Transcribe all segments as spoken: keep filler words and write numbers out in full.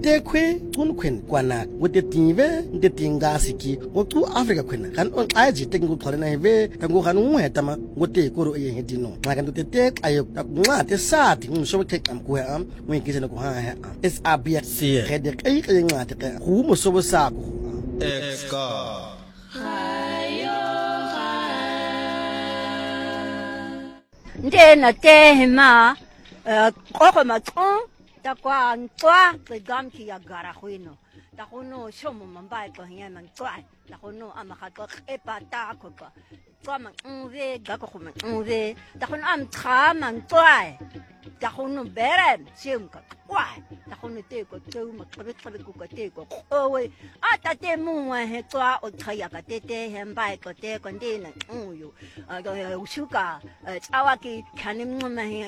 te kwe un kwen kwana wote tinve nte tinga siki wotu Africa kwena kan on aji te ngu khole na heve kan go kan ngwe tama ngote koro ye hedino ma kan te te ayo ngwa te sati ngu so te kam ko am ngwe kise na ko ha ha es abia si rede kai kai ngwa te ka hu mo so sa ko Exka nde na te ma ko ko ma tson ta kwa ntwa te gam ki ya gara khwino ta khono shomo mambai ko hiya man twa ta khono ama kha ko e pa ta ko ko twa ma nve ga ko ma nve ta khono am tra man twa ta khono bere sim ka kwa ta khono te ko te ma ko ko ko ko te ko o we a ta te mu wa he twa o thaya ka te te he mbai ko te ko ndi na uyu a go shuka tsawa ki khanim ma he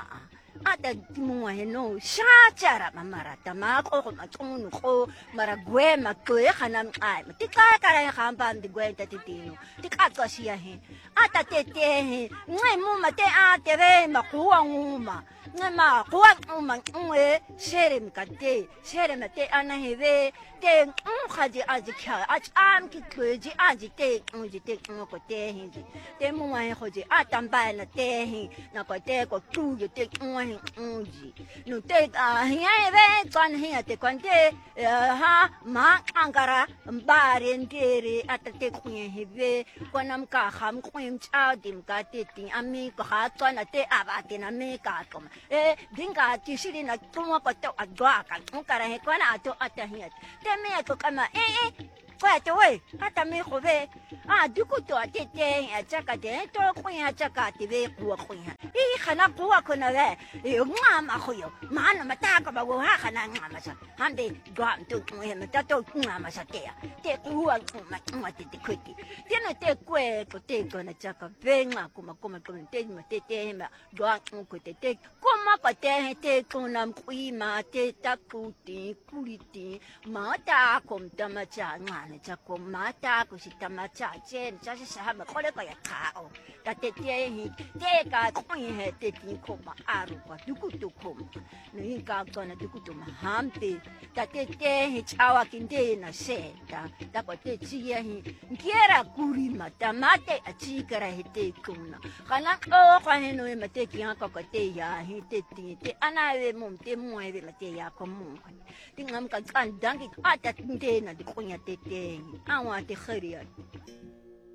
ada timunga heno shachara mamara tamako ko matunu ko maragwe makwe khanam ai tika kara khamba ndi gwenta titino tika to siya he ata tete he ngai mu mate a teve makuwa nguma ngama kuwa nguma ngwe sherem kate sherem te ana heve te ngkhaji aji kha acham ki kweji aji te ngji te ngko te hindi te mu wa he khoji atamba na te hi na ko te ko tu te ngwa uji no te a hiya ve kan hiya te kwante ha ma angara mbare ndere atate kunye heve kwanam ka kham kwem cha dim ka te ti ami ko ha tsana te abate na me ka to e dinga ti shiri na tumo ko to adwa ka ngara he kwana ato atahiya te me ko kama e e kwa to we ata me ko ve a duku to atete a chaka te to kunya chaka te ve ku kunya e khana ku ko na ve e ngama khoyo mana mata ka ba go ha khana ngama sa hande gam to ku he mata to ngama sa te te ku wa ma ma te te kweti te no te kwe ko te ko na chaka ve nga ku ma ku ma ku te ma te te ma gam ku te te ko ma pa te te ku nam ku ma te ta ku ti ku ti ma ta kom ta ma cha ngana cha ko ma ta ku si ta ma cha chen cha sa ma ko le ko ya ka o ta te te hi te ka ku he te ti ko ma aru pa duku tu ko no hi ka ko na duku tu ma hampe ta te te hi chawa kinde na se ta ta ko te chi ya hi ngiera kuri ma ta mate a chi kara he te ko na kana ko ko he no ma te ki ha ko ko te ya hi te ti te ana ve mum te mu he ma te ya ko mu ti ngam ka kan dangi ata nde na di ko nya te te awa te khariya